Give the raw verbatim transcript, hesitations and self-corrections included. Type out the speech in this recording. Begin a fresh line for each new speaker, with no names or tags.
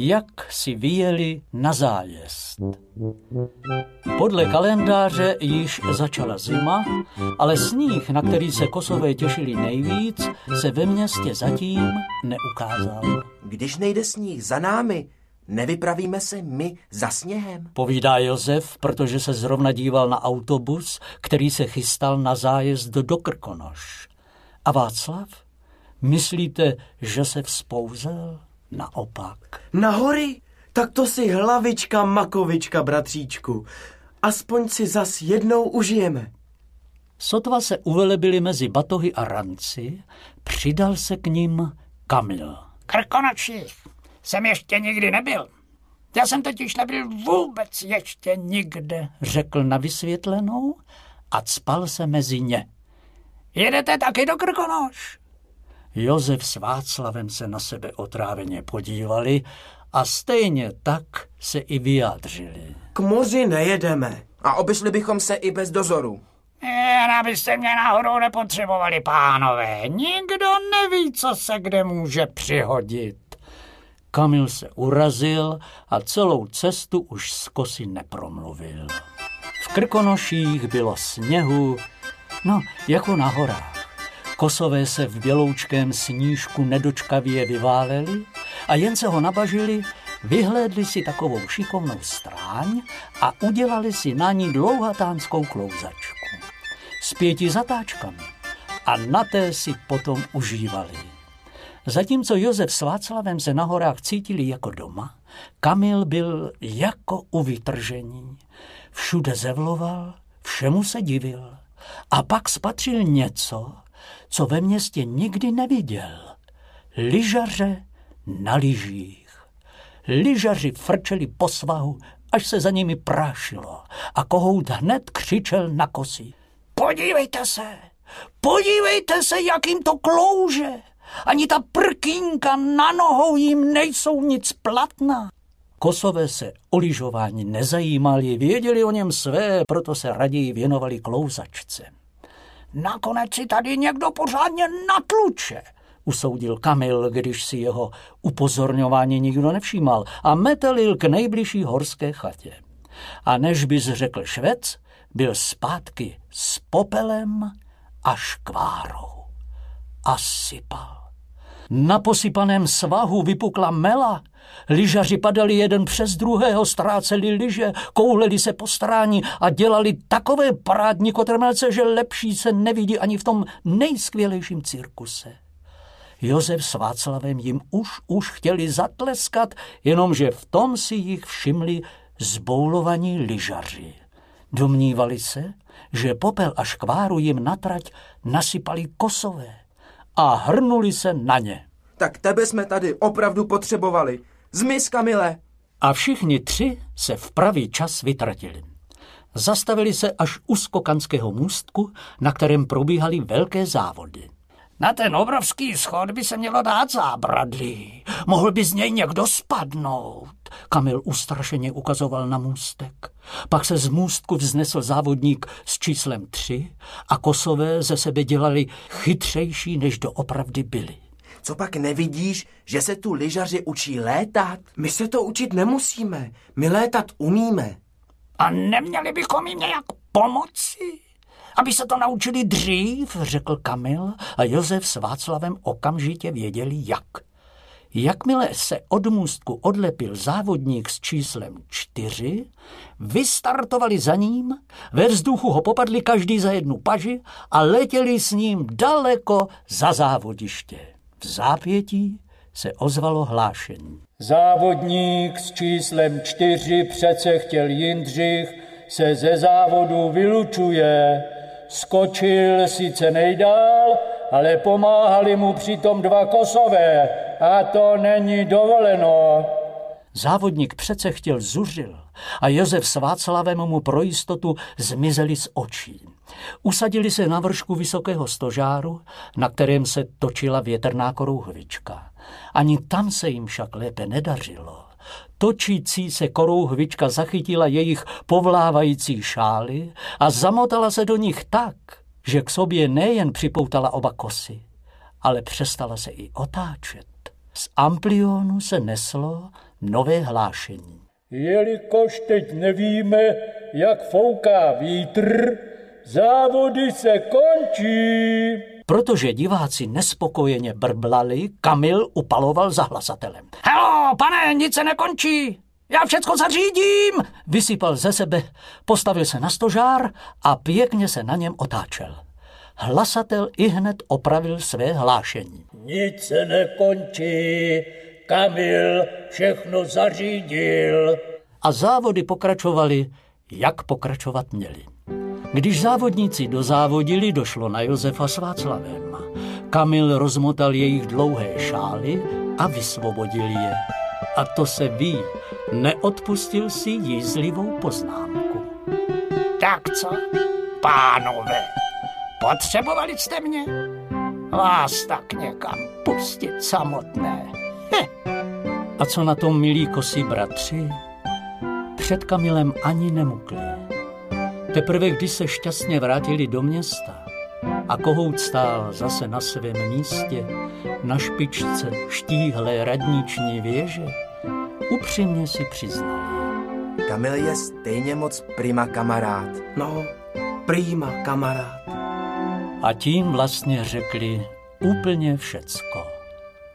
jak si vyjeli na zájezd. Podle kalendáře již začala zima, ale sníh, na který se Kosové těšili nejvíc, se ve městě zatím neukázal.
Když nejde sníh za námi, nevypravíme se my za sněhem?
Povídá Josef, protože se zrovna díval na autobus, který se chystal na zájezd do Krkonoš. A Václav? Myslíte, že se vzpouzel? Naopak.
Na hory? Tak to si hlavička makovička, bratříčku. Aspoň si zas jednou užijeme.
Sotva se uvelebili mezi batohy a ranci, přidal se k nim Kamil.
Krkonoších jsem ještě nikdy nebyl. Já jsem totiž nebyl vůbec ještě nikde,
řekl na vysvětlenou a cpal se mezi ně.
Jedete taky do Krkonoš?
Josef s Václavem se na sebe otráveně podívali a stejně tak se i vyjádřili.
K moři nejedeme.
A obešli bychom se i bez dozoru.
Jen abyste mě náhodou nepotřebovali, pánové. Nikdo neví, co se kde může přihodit.
Kamil se urazil a celou cestu už z Kosy nepromluvil. V Krkonoších bylo sněhu, no jako na horách. Kosové se v běloučkém snížku nedočkavě vyváleli a jen se ho nabažili, vyhlédli si takovou šikovnou stráň a udělali si na ní dlouhatánskou klouzačku s pěti zatáčkami a na té si potom užívali. Zatímco Josef s Václavem se na horách cítili jako doma, Kamil byl jako u vytržení. Všude zevloval, všemu se divil a pak spatřil něco, co ve městě nikdy neviděl. Lyžaře na lyžích. Lyžaři frčeli po svahu, až se za nimi prášilo a kohout hned křičel na Kosy.
Podívejte se, podívejte se, jak jim to klouže. Ani ta prkínka na nohou jim nejsou nic platná.
Kosové se o lyžování nezajímali, věděli o něm své, proto se raději věnovali klouzačce.
Nakonec si tady někdo pořádně natluče,
usoudil Kamil, když si jeho upozorňování nikdo nevšímal a metelil k nejbližší horské chatě. A než bys řekl švec, byl zpátky s popelem a škvárou. A sypal. Na posypaném svahu vypukla mela. Lyžaři padali jeden přes druhého, ztráceli lyže, kouleli se po stráni a dělali takové parádní kotrmelce, že lepší se nevidí ani v tom nejskvělejším cirkuse. Josef s Václavem jim už už chtěli zatleskat, jenomže v tom si jich všimli zboulovaní lyžaři. Domnívali se, že popel a škváru jim na trať nasypali Kosové a hrnuli se na ně.
Tak tebe jsme tady opravdu potřebovali. Zmiz, Kamile.
A všichni tři se v pravý čas vytratili. Zastavili se až u skokanského můstku, na kterém probíhaly velké závody.
Na ten obrovský schod by se mělo dát zábradlí. Mohl by z něj někdo spadnout.
Kamil ustrašeně ukazoval na můstek. Pak se z můstku vznesl závodník s číslem tři a Kosové ze sebe dělali chytřejší, než doopravdy byli.
Co pak nevidíš, že se tu lyžaři učí létat?
My se to učit nemusíme. My létat umíme.
A neměli bychom jim nějak pomoci? Aby se to naučili dřív,
řekl Kamil a Josef s Václavem okamžitě věděli jak. Jakmile se od můstku odlepil závodník s číslem čtyři, vystartovali za ním, ve vzduchu ho popadli každý za jednu paži a letěli s ním daleko za závodiště. V zápětí se ozvalo hlášení.
Závodník s číslem čtyři, přece chtěl Jindřich, se ze závodu vylučuje. Skočil sice nejdál, ale pomáhali mu přitom dva Kosové a to není dovoleno.
Závodník přece chtěl zuřil a Josef s Václavem mu pro jistotu zmizeli z očí. Usadili se na vršku vysokého stožáru, na kterém se točila větrná korouhvička. Ani tam se jim však lépe nedařilo. Točící se korouhvička zachytila jejich povlávající šály a zamotala se do nich tak, že k sobě nejen připoutala oba Kosy, ale přestala se i otáčet. Z amplionu se neslo nové hlášení.
Jelikož teď nevíme, jak fouká vítr, závody se končí.
Protože diváci nespokojeně brblali, Kamil upaloval za hlasatelem.
Helo, pane, nic se nekončí. Já všecko zařídím.
Vysypal ze sebe, postavil se na stožár a pěkně se na něm otáčel. Hlasatel ihned opravil své hlášení.
Nic se nekončí, Kamil všechno zařídil.
A závody pokračovaly, jak pokračovat měly. Když závodníci dozávodili, došlo na Josefa s Václavem. Kamil rozmotal jejich dlouhé šály a vysvobodil je. A to se ví, neodpustil si jízlivou poznámku.
Tak co, pánové, potřebovali jste mě? Vás tak někam pustit samotné. Heh.
A co na tom, milí kosí bratři? Před Kamilem ani nemukli. Teprve když se šťastně vrátili do města a kohout stál zase na svém místě, na špičce štíhlé radniční věže, upřímně si přiznali.
Kamil je stejně moc prima kamarád.
No, prima kamarád.
A tím vlastně řekli úplně všecko.